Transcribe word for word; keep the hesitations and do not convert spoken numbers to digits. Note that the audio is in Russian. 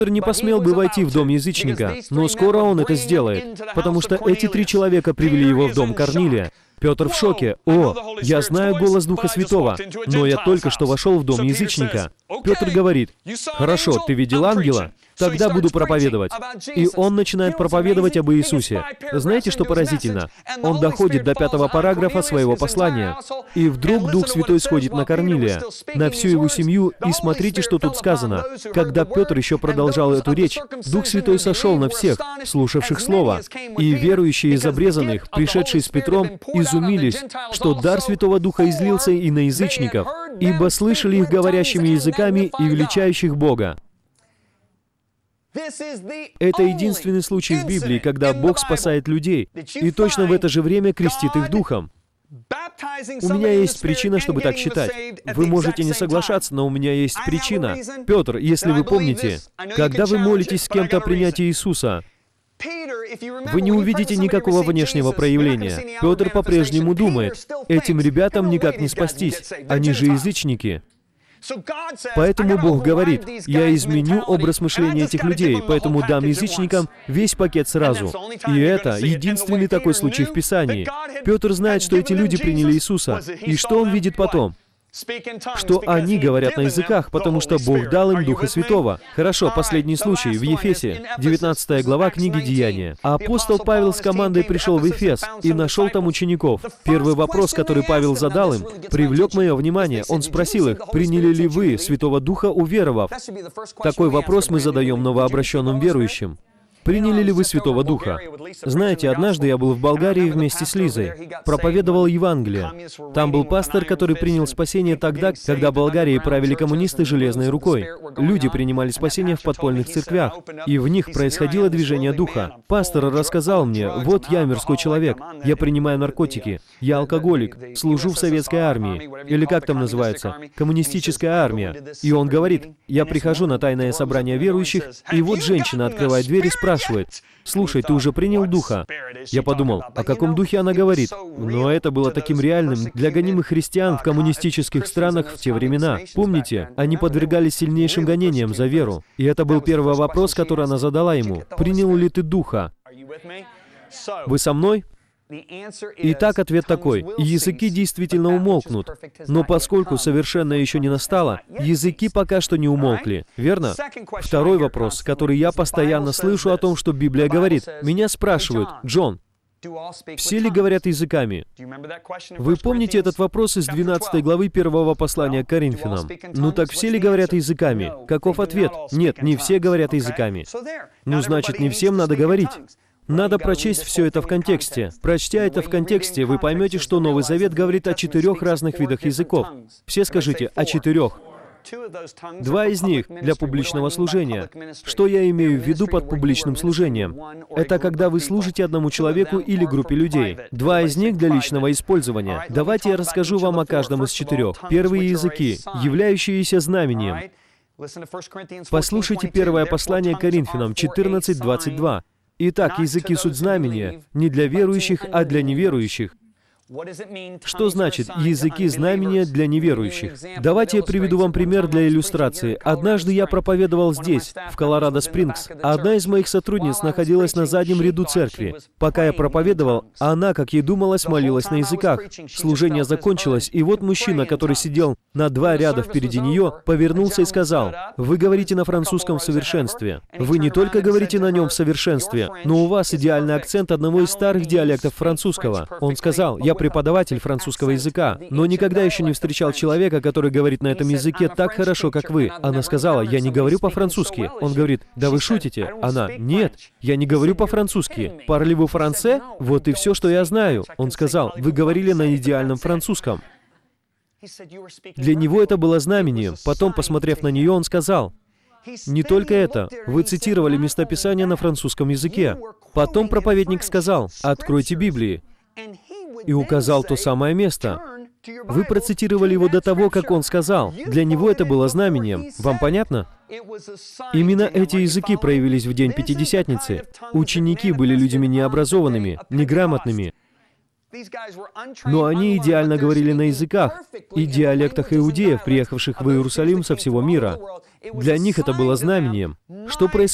Петр не посмел бы войти в дом язычника, но скоро он это сделает, потому что эти три человека привели его в дом Корнилия. Петр в шоке. «О, я знаю голос Духа Святого, но я только что вошел в дом язычника». Петр говорит: «Хорошо, ты видел ангела? Тогда буду проповедовать». И он начинает проповедовать об Иисусе. Знаете, что поразительно? Он доходит до пятого параграфа своего послания. И вдруг Дух Святой сходит на Корнилия, на всю его семью, и смотрите, что тут сказано. Когда Петр еще продолжал эту речь, Дух Святой сошел на всех, слушавших Слово. И верующие из обрезанных, пришедшие с Петром, изумились, что дар Святого Духа излился и на язычников, ибо слышали их говорящими языками и величающих Бога. Это единственный случай в Библии, когда Бог спасает людей, и точно в это же время крестит их Духом. У меня есть причина, чтобы так считать. Вы можете не соглашаться, но у меня есть причина. Петр, если вы помните, когда вы молитесь с кем-то о принятии Иисуса, вы не увидите никакого внешнего проявления. Петр по-прежнему думает: этим ребятам никак не спастись, они же язычники. Поэтому Бог говорит: я изменю образ мышления этих людей, поэтому дам язычникам весь пакет сразу. И это единственный такой случай в Писании. Петр знает, что эти люди приняли Иисуса. И что он видит потом? Что они говорят на языках, потому что Бог дал им Духа Святого. Хорошо, последний случай в Ефесе, девятнадцатая глава книги Деяния. А апостол Павел с командой пришел в Ефес и нашел там учеников. Первый вопрос, который Павел задал им, привлек мое внимание. Он спросил их: приняли ли вы Святого Духа, уверовав? Такой вопрос мы задаем новообращенным верующим. Приняли ли вы Святого Духа? Знаете, однажды я был в Болгарии вместе с Лизой, проповедовал Евангелие. Там был пастор, который принял спасение тогда, когда Болгарией правили коммунисты железной рукой. Люди принимали спасение в подпольных церквях, и в них происходило движение Духа. Пастор рассказал мне: вот я мирской человек, я принимаю наркотики, я алкоголик, служу в советской армии, или как там называется, коммунистическая армия. И он говорит: я прихожу на тайное собрание верующих, и вот женщина открывает дверь и спрашивает: спрашивает: «Слушай, ты уже принял Духа?» Я подумал, о каком Духе она говорит? Но это было таким реальным для гонимых христиан в коммунистических странах в те времена. Помните, они подвергались сильнейшим гонениям за веру. И это был первый вопрос, который она задала ему: «Принял ли ты Духа?» Вы со мной? Итак, ответ такой: языки действительно умолкнут, но поскольку совершенно еще не настало, языки пока что не умолкли, верно? Второй вопрос, который я постоянно слышу о том, что Библия говорит. Меня спрашивают: «Джон, все ли говорят языками?» Вы помните этот вопрос из двенадцатой главы первого послания к Коринфянам? Ну так все ли говорят языками? Каков ответ? Нет, не все говорят языками. Ну значит, не всем надо говорить. Надо прочесть все это в контексте. Прочтя это в контексте, вы поймете, что Новый Завет говорит о четырех разных видах языков. Все скажите: о четырех. Два из них для публичного служения. Что я имею в виду под публичным служением? Это когда вы служите одному человеку или группе людей. Два из них для личного использования. Давайте я расскажу вам о каждом из четырех. Первые языки, являющиеся знамением. Послушайте первое послание к Коринфянам четырнадцать двадцать два. Итак, языки — суть знамения, не для верующих, а для неверующих. Что значит «языки знамения для неверующих»? Давайте я приведу вам пример для иллюстрации. Однажды я проповедовал здесь, в Колорадо-Спрингс, а одна из моих сотрудниц находилась на заднем ряду церкви. Пока я проповедовал, она, как ей думалось, молилась на языках. Служение закончилось, и вот мужчина, который сидел на два ряда впереди нее, повернулся и сказал: «Вы говорите на французском в совершенстве. Вы не только говорите на нем в совершенстве, но у вас идеальный акцент одного из старых диалектов французского». Он сказал: «Я преподаватель французского языка, но никогда еще не встречал человека, который говорит на этом языке так хорошо, как вы». Она сказала: «Я не говорю по-французски». Он говорит: «Да вы шутите». Она: «Нет, я не говорю по-французски. Parlez-vous français? Вот и все, что я знаю». Он сказал: «Вы говорили на идеальном французском». Для него это было знамением. Потом, посмотрев на нее, он сказал: «Не только это. Вы цитировали местописание на французском языке». Потом проповедник сказал: «Откройте Библии». И указал то самое место. Вы процитировали его до того, как он сказал. Для него это было знамением. Вам понятно? Именно эти языки проявились в день Пятидесятницы. Ученики были людьми необразованными, неграмотными. Но они идеально говорили на языках и диалектах иудеев, приехавших в Иерусалим со всего мира. Для них это было знамением. Что происходит